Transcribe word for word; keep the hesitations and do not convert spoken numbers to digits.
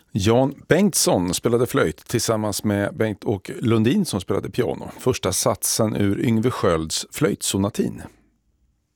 Jan Bengtsson spelade flöjt tillsammans med Bengt-Åke Lundin som spelade piano. Första satsen ur Yngve Skölds flöjtsonatin.